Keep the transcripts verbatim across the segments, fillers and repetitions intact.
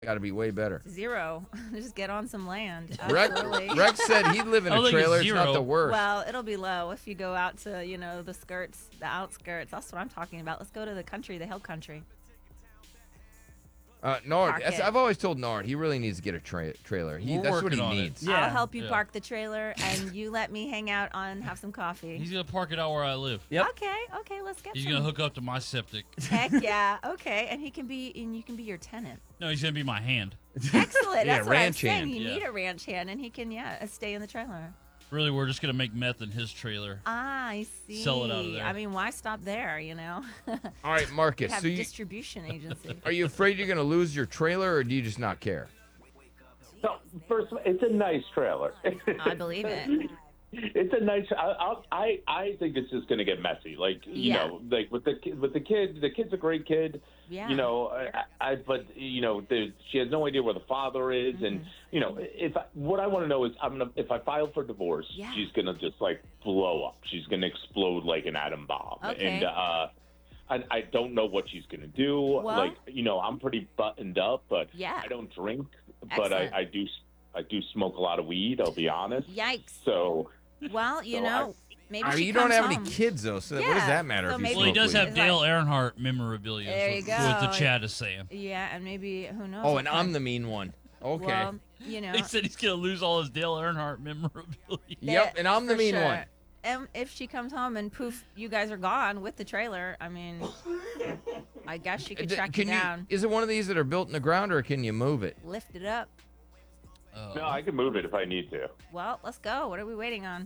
got to be way better. Zero. Just get on some land. Rex, Absolutely. Rex said he'd live in I a don't think it's trailer. It's not zero. the worst. Well, it'll be low if you go out to, you know, the skirts, the outskirts. That's what I'm talking about. Let's go to the country, the hill country. Uh, Nard, Park that's- it. I've always told Nard he really needs to get a tra- trailer. He, We're that's what working he on it. needs. Yeah. I'll help you Yeah. park the trailer, and you let me hang out on, have some coffee. He's gonna park it out where I live. Yep. Okay, okay, let's get He's some. gonna hook up to my septic. Heck yeah. Okay, and he can be, and you can be your tenant. No, he's gonna be my hand. Excellent. Yeah, That's what I'm ranch saying. hand. You Yeah. need a ranch hand, and he can, yeah, uh, stay in the trailer. Really, we're just gonna make meth in his trailer. Ah, I see. Sell it out of there. I mean, why stop there? You know, All right, Marcus. have So you, distribution agency. are you afraid you're going to lose your trailer, or do you just not care? So, first, of all, it's a nice trailer. I believe it. It's a nice. I I'll- I I think it's just going to get messy. Like you Yeah. know, like with the kid, with the kid. The kid's a great kid. Yeah. You know, I, I but you know, the, she has no idea where the father is, Mm-hmm. and you know, if I, what I want to know is, I'm gonna if I file for divorce, Yeah. she's gonna just like blow up. She's gonna explode like an atom bomb, Okay. and uh, I, I don't know what she's gonna do. Well- like you know, I'm pretty buttoned up, but Yeah. I don't drink, but I, Excellent. I do I do smoke a lot of weed. I'll be honest. Yikes. So. Well, you So know, maybe I mean, she you don't comes have home. any kids, though, so what does Yeah, that matter so if you maybe- Well, he smoke does weed? have It's like- Dale Earnhardt memorabilia. There is you what, what go. the chat is saying. Yeah, and maybe who knows? Oh, what and I'm kind- the mean one. Okay. Well, you know. He said he's gonna lose all his Dale Earnhardt memorabilia. Yep, and I'm the for mean sure. one. And if she comes home and poof, you guys are gone with the trailer. I mean, I guess she could D- track Can you you? down, Is it one of these that are built in the ground, or can you move it? lift it up. Oh. No, I can move it if I need to. Well, let's go. What are we waiting on?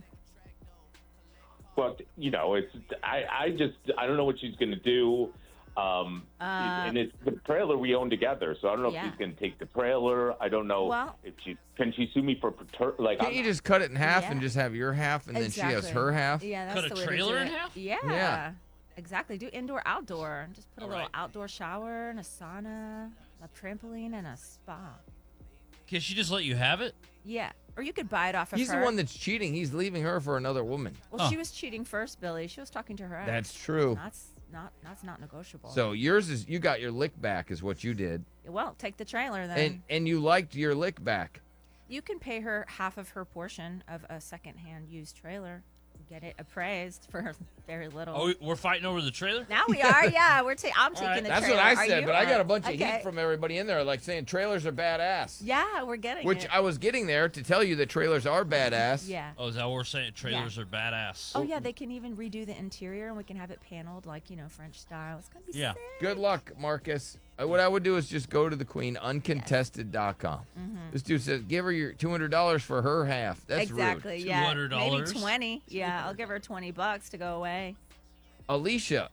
But you know, it's I, I just I don't know what she's gonna do. Um, Uh, and it's the trailer we own together, so I don't know Yeah. if she's gonna take the trailer. I don't know Well- if she can she sue me for pater- like. Can't I'm, you just cut it in half Yeah. and just have your half, and then she has Exactly. her half? Yeah, that's Cut a the way to trailer do in it. half? Yeah. Yeah. Exactly. Do indoor, outdoor. Just put a All little right. outdoor shower and a sauna, a trampoline, and a spa. Can she just let you have it? Yeah. Or you could buy it off of He's her. the one that's cheating. He's leaving her for another woman. Well, Huh. she was cheating first, Billy. She was talking to her ex. That's true. That's not. That's not negotiable. So yours is you got your lick back, is what you did, well, take the trailer then. and and you liked your lick back. You can pay her half of her portion of a secondhand used trailer. Get it appraised for very little. Oh, we- we're fighting over the trailer. Now we are. Yeah, we're. Ta- I'm taking right. the That's trailer. what I Are said, you? but I got a bunch of Okay. heat from everybody in there, like saying trailers are badass. Yeah, we're getting Which it. I was getting there to tell you that trailers are badass. Yeah. Oh, is that what we're saying? Trailers are badass. Oh yeah, they can even redo the interior, and we can have it paneled like you know French style. It's gonna be Yeah. sick. Good luck, Marcus. Uh, What I would do is just go to the queen uncontested dot com. Mm-hmm. This dude says give her your two hundred dollars for her half. That's exactly. rude. Yeah. two hundred dollars? Maybe twenty. Yeah, I'll give her twenty bucks to go away. Alicia,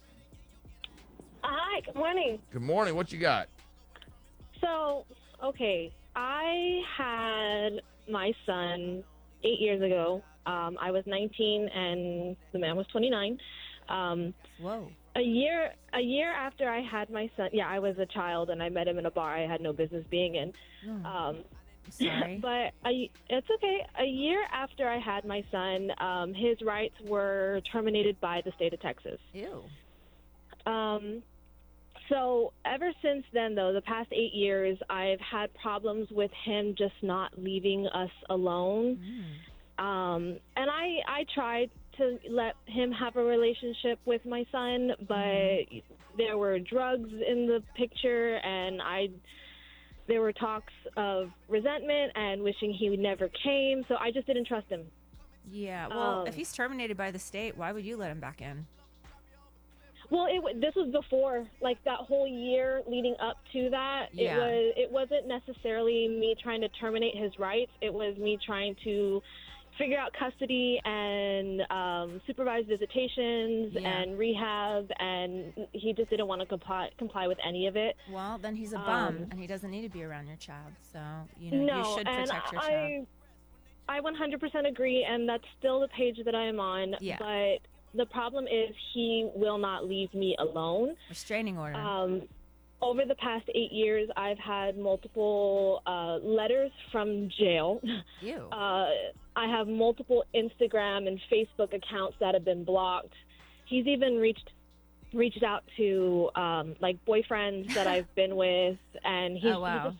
Hi, good morning. good morning. What you got? So, okay, I had my son eight years ago. Um, I was nineteen and the man was twenty-nine. Um, Whoa. a year a year after I had my son, yeah, I was a child and I met him in a bar I had no business being in. Hmm, Um, sorry. but I, it's okay. A year after I had my son, um, his rights were terminated by the state of Texas. Ew. Um, so ever since then, though, the past eight years, I've had problems with him just not leaving us alone. Mm. Um, and I, I tried to let him have a relationship with my son, but there were drugs in the picture, and I, there were talks of resentment and wishing he never came. So I just didn't trust him. Yeah. Well, Um, if he's terminated by the state, why would you let him back in? Well, it, wa- this was before, like that whole year leading up to that. Yeah. It was. It wasn't necessarily me trying to terminate his rights. It was me trying to figure out custody and um, supervised visitations Yeah. and rehab, and he just didn't want to comply comply with any of it. Well, then he's a bum, Um, and he doesn't need to be around your child. So you know no, you should and protect your I, child. I one hundred percent agree, and that's still the page that I am on. Yeah. But the problem is he will not leave me alone. Restraining order. Um, over the past eight years, I've had multiple uh, letters from jail. Ew. Uh, I have multiple Instagram and Facebook accounts that have been blocked. He's even reached reached out to um, like boyfriends that I've been with, and he's, Oh, wow. he's a